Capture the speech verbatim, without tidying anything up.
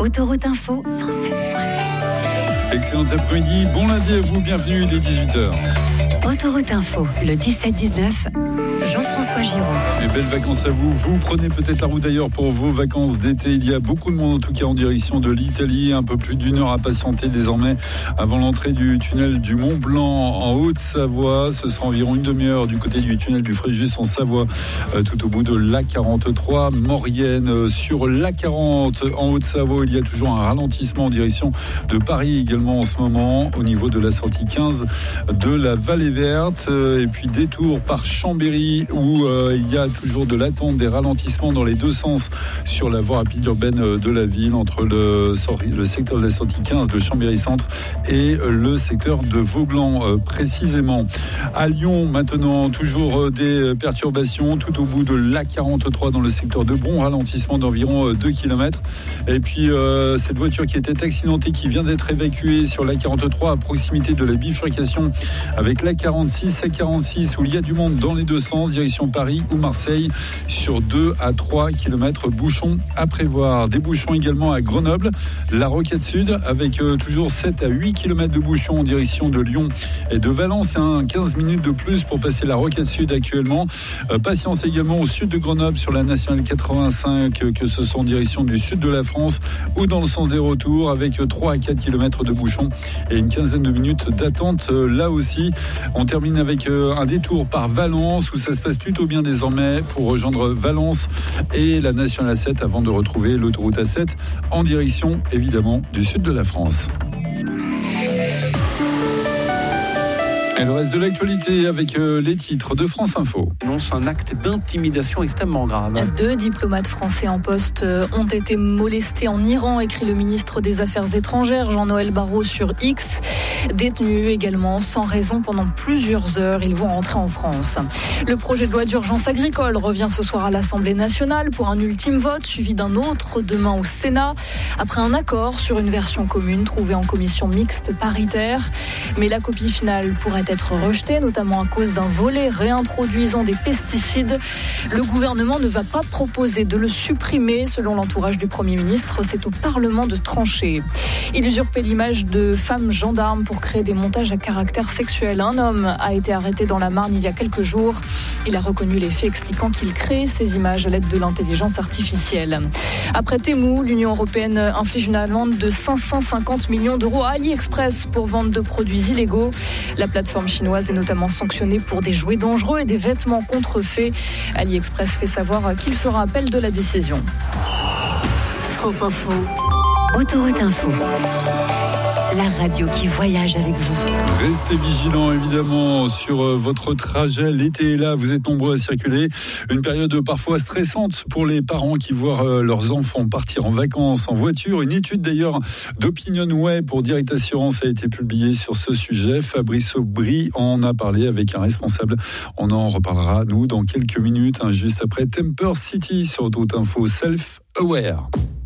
Autoroute Info cent sept virgule sept. Excellent après-midi, bon lundi à vous, bienvenue, il est dix-huit heures. Autoroute Info, le dix-sept dix-neuf, Jean-François Giraud. Et belles vacances à vous. Vous prenez peut-être la route d'ailleurs pour vos vacances d'été. Il y a beaucoup de monde en tout cas en direction de l'Italie. Un peu plus d'une heure à patienter désormais avant l'entrée du tunnel du Mont Blanc en Haute-Savoie. Ce sera environ une demi-heure du côté du tunnel du Fréjus en Savoie, euh, tout au bout de l'A quarante-trois Maurienne. Sur l'A quarante en Haute-Savoie, il y a toujours un ralentissement en direction de Paris également en ce moment au niveau de la sortie quinze de la Vallée Verte. Et puis détour par Chambéry où euh, il y a toujours de l'attente, des ralentissements dans les deux sens sur la voie rapide urbaine de la ville entre le, le secteur de la sortie quinze de Chambéry-Centre et le secteur de Vauglan euh, précisément. À Lyon maintenant, toujours euh, des perturbations tout au bout de l'A quarante-trois dans le secteur de Bron, ralentissement d'environ euh, deux kilomètres. Et puis euh, cette voiture qui était accidentée qui vient d'être évacuée sur l'A quarante-trois à proximité de la bifurcation avec l'A quarante-six, A quarante-six où il y a du monde dans les deux sens, direction Paris ou Marseille, sur deux à trois kilomètres bouchons à prévoir. Des bouchons également à Grenoble, la Roquette Sud, avec euh, toujours sept à huit kilomètres de bouchons en direction de Lyon et de Valence. Il y a quinze minutes de plus pour passer la Roquette Sud actuellement. Euh, patience également au sud de Grenoble sur la nationale quatre-vingt-cinq, euh, que ce soit en direction du sud de la France ou dans le sens des retours, avec euh, trois à quatre kilomètres de bouchons et une quinzaine de minutes d'attente euh, là aussi. On termine avec euh, un détour par Valence où ça se passe plutôt bien désormais pour rejoindre Valence et la nationale A sept avant de retrouver l'autoroute A sept en direction évidemment du sud de la France. Et le reste de l'actualité avec euh, les titres de France Info. C'est un acte d'intimidation extrêmement grave. Deux diplomates français en poste ont été molestés en Iran, écrit le ministre des Affaires étrangères Jean-Noël Barrot sur X. Détenus également sans raison pendant plusieurs heures, ils vont rentrer en France. Le projet de loi d'urgence agricole revient ce soir à l'Assemblée nationale pour un ultime vote, suivi d'un autre demain au Sénat, après un accord sur une version commune trouvée en commission mixte paritaire. Mais la copie finale pourrait être rejetée, notamment à cause d'un volet réintroduisant des pesticides. Le gouvernement ne va pas proposer de le supprimer, selon l'entourage du Premier ministre. C'est au Parlement de trancher. Il usurpait l'image de femmes gendarmes pour créer des montages à caractère sexuel. Un homme a été arrêté dans la Marne il y a quelques jours. Il a reconnu les faits, expliquant qu'il crée ces images à l'aide de l'intelligence artificielle. Après Temu, l'Union européenne inflige une amende de cinq cent cinquante millions d'euros à AliExpress pour vente de produits illégaux. La plateforme chinoise est notamment sanctionnée pour des jouets dangereux et des vêtements contrefaits. AliExpress fait savoir qu'il fera appel de la décision. France Info, Autoroute Info, la radio qui voyage avec vous. Restez vigilants évidemment sur votre trajet. L'été est là, vous êtes nombreux à circuler. Une période parfois stressante pour les parents qui voient leurs enfants partir en vacances en voiture. Une étude d'ailleurs d'Opinionway pour Direct Assurance a été publiée sur ce sujet. Fabrice Aubry en a parlé avec un responsable. On en reparlera nous dans quelques minutes, hein, juste après Temper City sur Autoroute Info Self Aware.